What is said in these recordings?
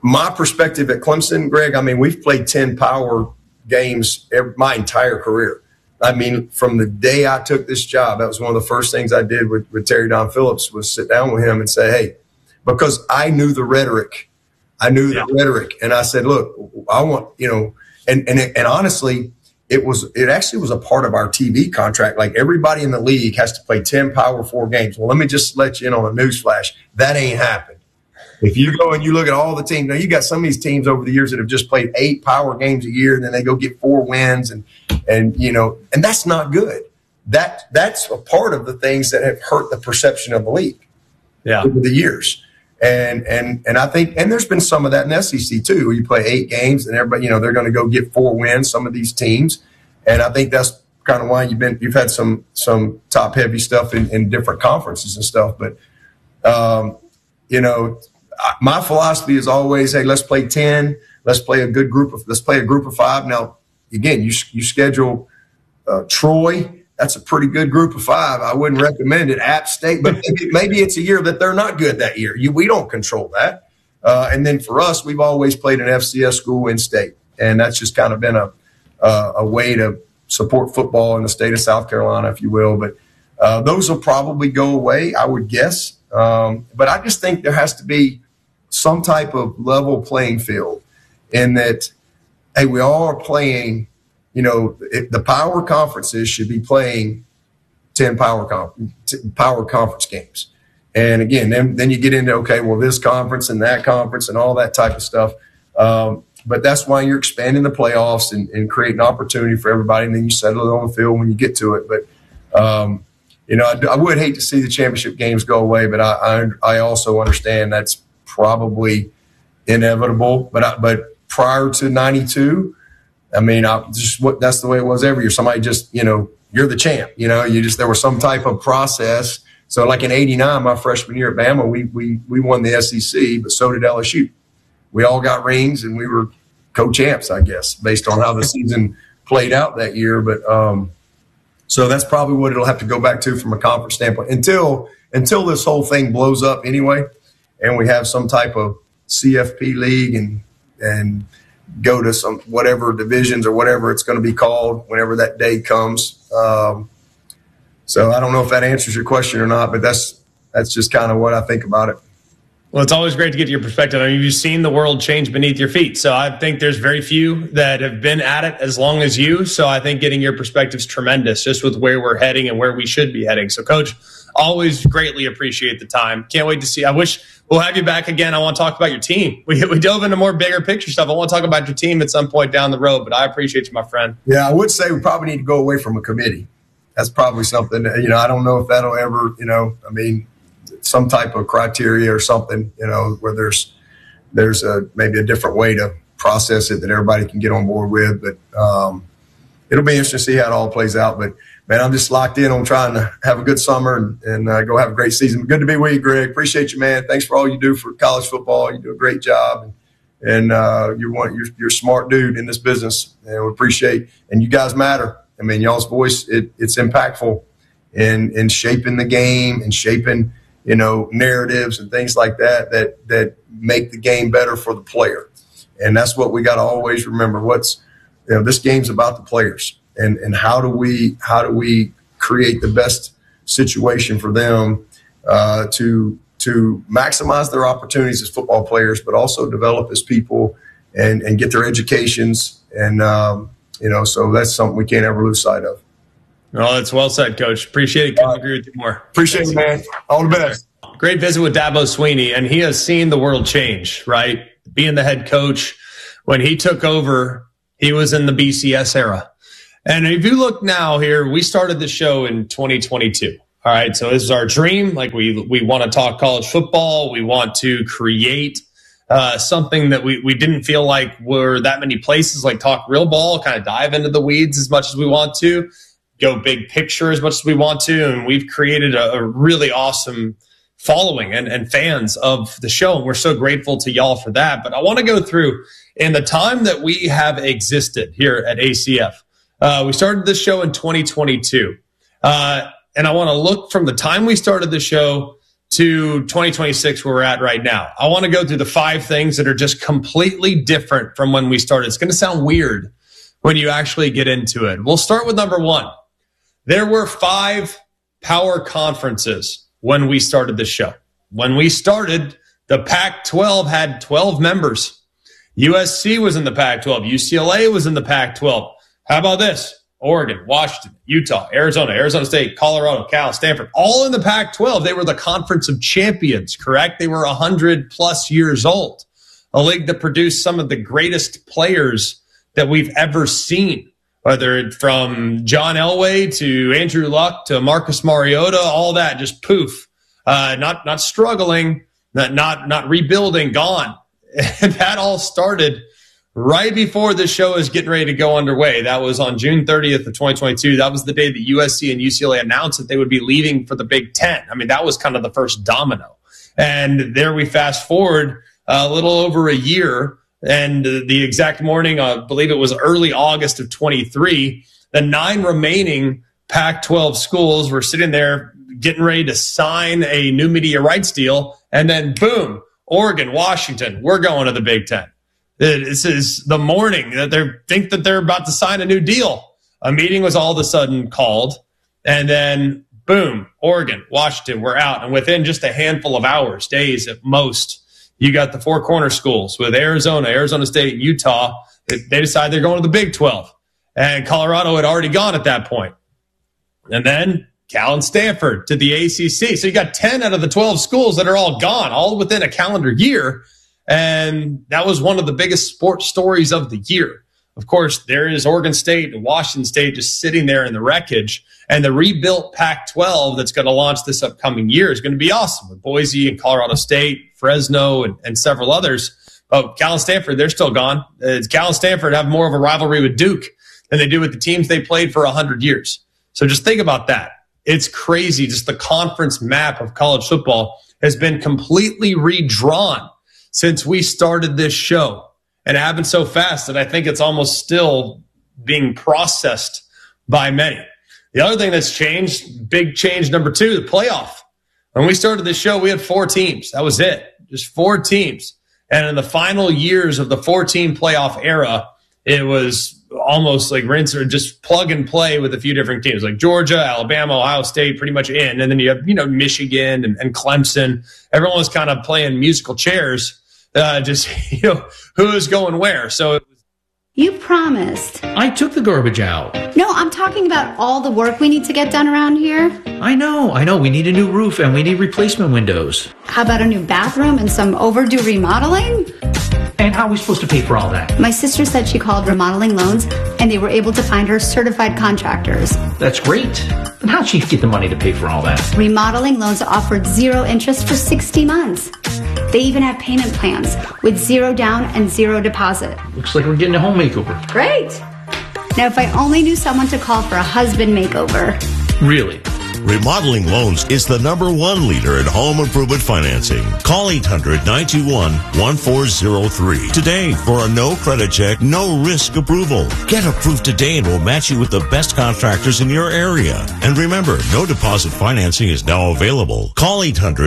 my perspective at Clemson, Greg, I mean, we've played 10 power games my entire career. I mean, from the day I took this job, that was one of the first things I did with Terry Don Phillips was sit down with him and say, hey, because I knew the rhetoric. And I said, look, I want, and honestly, it actually was a part of our TV contract. Like everybody in the league has to play 10 Power 4 games. Well, let me just let you in on a news flash. That ain't happened. If you go and you look at all the teams, now you got some of these teams over the years that have just played 8 power games a year, and then they go get 4 wins, and that's not good. That's a part of the things that have hurt the perception of the league over the years. And I think, and there's been some of that in the SEC too, where you play 8 games and everybody, they're going to go get 4 wins, some of these teams. And I think that's kind of why you've had some top heavy stuff in different conferences and stuff. But, my philosophy is always, hey, let's play 10. Let's play a group of 5. Now, again, you schedule Troy. That's a pretty good group of 5. I wouldn't recommend it. App State, but maybe it's a year that they're not good that year. We don't control that. And then for us, we've always played an FCS school in state, and that's just kind of been a way to support football in the state of South Carolina, if you will. But those will probably go away, I would guess. But I just think there has to be some type of level playing field in that, hey, we all are playing, the power conferences should be playing 10 power conference games. And again, then you get into, okay, well, this conference and that conference and all that type of stuff. But that's why you're expanding the playoffs and creating opportunity for everybody. And then you settle it on the field when you get to it. But, I would hate to see the championship games go away, but I also understand that's probably inevitable. But prior to 92, I mean, that's the way it was every year. Somebody just, you're the champ. There was some type of process. So like in 89, my freshman year at Bama, we won the SEC, but so did LSU. We all got rings and we were co-champs, I guess, based on how the season played out that year. But so that's probably what it'll have to go back to from a conference standpoint until this whole thing blows up anyway, and we have some type of CFP league and go to some whatever divisions or whatever it's going to be called whenever that day comes. So I don't know if that answers your question or not, but that's just kind of what I think about it. Well, it's always great to get your perspective. I mean, you've seen the world change beneath your feet. So I think there's very few that have been at it as long as you. So I think getting your perspective is tremendous just with where we're heading and where we should be heading. So, Coach, always greatly appreciate the time. Can't wait to see. I wish we'll have you back again. I want to talk about your team. We dove into more bigger picture stuff. I want to talk about your team at some point down the road, but I appreciate you, my friend. Yeah, I would say we probably need to go away from a committee. That's probably something, I don't know if that'll ever, some type of criteria or something, where there's maybe a different way to process it that everybody can get on board with. But it'll be interesting to see how it all plays out. But, man, I'm just locked in on trying to have a good summer and go have a great season. Good to be with you, Greg. Appreciate you, man. Thanks for all you do for college football. You do a great job. And you're a smart dude in this business. And we appreciate – and you guys matter. I mean, y'all's voice, it's impactful in shaping the game and shaping – narratives and things like that make the game better for the player. And that's what we got to always remember. This game's about the players and how do we create the best situation for them to maximize their opportunities as football players, but also develop as people and get their educations. And, so that's something we can't ever lose sight of. Well, that's well said, Coach. Appreciate it. Couldn't agree with you more. Appreciate it, man. All the best. Great visit with Dabo Swinney, and he has seen the world change, right? Being the head coach, when he took over, he was in the BCS era. And if you look now here, we started the show in 2022. All right, so this is our dream. Like we want to talk college football. We want to create something that we didn't feel like were that many places, like talk real ball, kind of dive into the weeds as much as we want to. Go big picture as much as we want to, and we've created a really awesome following and fans of the show, and we're so grateful to y'all for that. But I want to go through, in the time that we have existed here at ACF, we started this show in 2022, and I want to look from the time we started the show to 2026 where we're at right now. I want to go through the 5 things that are just completely different from when we started. It's going to sound weird when you actually get into it. We'll start with number 1. There were 5 power conferences when we started the show. When we started, the Pac-12 had 12 members. USC was in the Pac-12. UCLA was in the Pac-12. How about this? Oregon, Washington, Utah, Arizona State, Colorado, Cal, Stanford, all in the Pac-12. They were the Conference of Champions, correct? They were 100+ years old. A league that produced some of the greatest players that we've ever seen, whether from John Elway to Andrew Luck to Marcus Mariota, all that, just poof. Not struggling, not rebuilding, gone. And that all started right before the show is getting ready to go underway. That was on June 30th of 2022. That was the day that USC and UCLA announced that they would be leaving for the Big Ten. I mean, that was kind of the first domino. And there we fast forward a little over a year, and the exact morning, I believe it was early August of 23, the 9 remaining Pac-12 schools were sitting there getting ready to sign a new media rights deal. And then boom, Oregon, Washington, we're going to the Big Ten. This is the morning that they think that they're about to sign a new deal. A meeting was all of a sudden called, and then boom, Oregon, Washington, we're out. And within just a handful of hours, days at most, you got the 4 corner schools with Arizona State, Utah. They decide they're going to the Big 12. And Colorado had already gone at that point. And then Cal and Stanford to the ACC. So you got 10 out of the 12 schools that are all gone, all within a calendar year. And that was one of the biggest sports stories of the year. Of course, there is Oregon State and Washington State just sitting there in the wreckage. And the rebuilt Pac-12 that's going to launch this upcoming year is going to be awesome with Boise and Colorado State, Fresno, and several others. But Cal and Stanford, they're still gone. Cal and Stanford have more of a rivalry with Duke than they do with the teams they played for 100 years. So just think about that. It's crazy. Just the conference map of college football has been completely redrawn since we started this show. And it happened so fast that I think it's almost still being processed by many. The other thing that's changed, big change number 2, the playoff. When we started this show, we had 4 teams. That was it. Just 4 teams. And in the final years of the 4-team playoff era, it was almost like rinse or just plug and play with a few different teams like Georgia, Alabama, Ohio State, pretty much in. And then you have, Michigan and Clemson. Everyone was kind of playing musical chairs, who is going where. So you promised. I took the garbage out. No, I'm talking about all the work we need to get done around here. I know. We need a new roof and we need replacement windows. How about a new bathroom and some overdue remodeling? And how are we supposed to pay for all that? My sister said she called Remodeling Loans and they were able to find her certified contractors. That's great. But how'd she get the money to pay for all that? Remodeling Loans offered 0 interest for 60 months. They even have payment plans with 0 down and 0 deposit. Looks like we're getting a home makeover. Great. Now, if I only knew someone to call for a husband makeover. Really? Remodeling Loans is the #1 leader in home improvement financing. Call 800-921-1403 today for a no credit check, no risk approval. Get approved today and we'll match you with the best contractors in your area. And remember, no deposit financing is now available. Call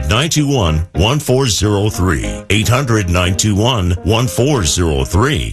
800-921-1403. 800-921-1403.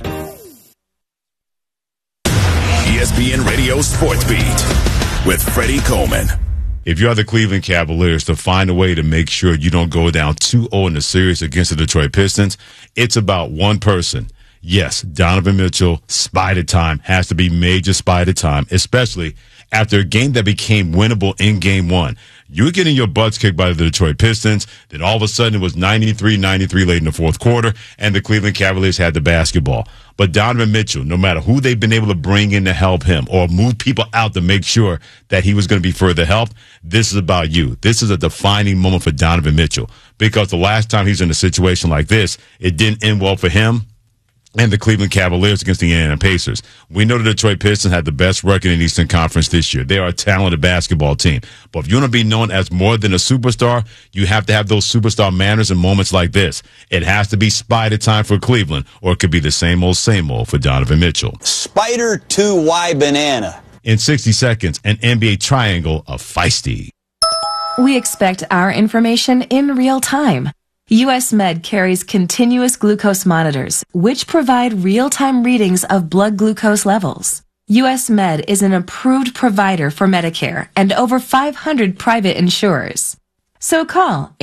ESPN Radio Sports Beat with Freddie Coleman. If you are the Cleveland Cavaliers, to find a way to make sure you don't go down 2-0 in the series against the Detroit Pistons, it's about one person. Yes, Donovan Mitchell, spider time, has to be major spider time, especially after a game that became winnable in Game 1. You were getting your butts kicked by the Detroit Pistons. Then all of a sudden it was 93-93 late in the fourth quarter, and the Cleveland Cavaliers had the basketball. But Donovan Mitchell, no matter who they've been able to bring in to help him or move people out to make sure that he was going to be further helped, this is about you. This is a defining moment for Donovan Mitchell, because the last time he was in a situation like this, it didn't end well for him and the Cleveland Cavaliers against the Indiana Pacers. We know the Detroit Pistons had the best record in the Eastern Conference this year. They are a talented basketball team. But if you want to be known as more than a superstar, you have to have those superstar manners in moments like this. It has to be spider time for Cleveland, or it could be the same old for Donovan Mitchell. Spider 2Y banana. In 60 seconds, an NBA triangle of feisty. We expect our information in real time. US Med carries continuous glucose monitors, which provide real-time readings of blood glucose levels. US Med is an approved provider for Medicare and over 500 private insurers. So call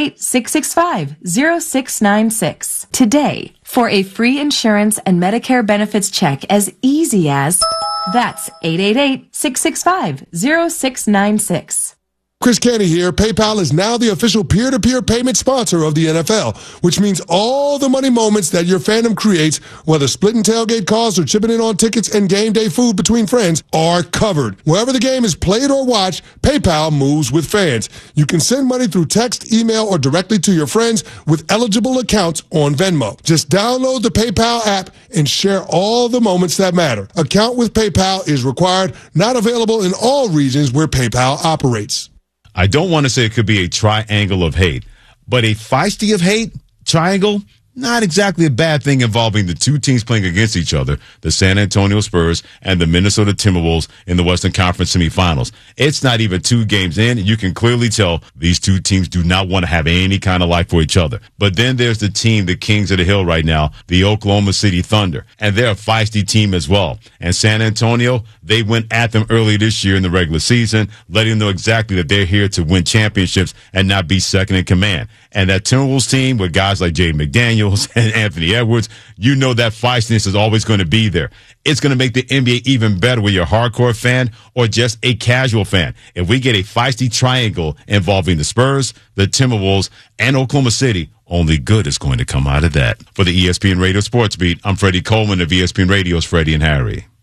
888-665-0696 today for a free insurance and Medicare benefits check as easy as, that's 888-665-0696. Chris Canty here. PayPal is now the official peer-to-peer payment sponsor of the NFL, which means all the money moments that your fandom creates, whether splitting tailgate costs or chipping in on tickets and game day food between friends, are covered. Wherever the game is played or watched, PayPal moves with fans. You can send money through text, email, or directly to your friends with eligible accounts on Venmo. Just download the PayPal app and share all the moments that matter. Account with PayPal is required, not available in all regions where PayPal operates. I don't want to say it could be a triangle of hate, but a feisty of hate triangle, not exactly a bad thing involving the two teams playing against each other, the San Antonio Spurs and the Minnesota Timberwolves in the Western Conference semifinals. It's not even 2 games in. You can clearly tell these two teams do not want to have any kind of life for each other. But then there's the team, the Kings of the Hill right now, the Oklahoma City Thunder, and they're a feisty team as well. And San Antonio, they went at them early this year in the regular season, letting them know exactly that they're here to win championships and not be second in command. And that Timberwolves team with guys like Jaden McDaniels and Anthony Edwards, you know that feistiness is always going to be there. It's going to make the NBA even better whether you're a hardcore fan or just a casual fan. If we get a feisty triangle involving the Spurs, the Timberwolves, and Oklahoma City, only good is going to come out of that. For the ESPN Radio Sports Beat, I'm Freddie Coleman of ESPN Radio's Freddie and Harry.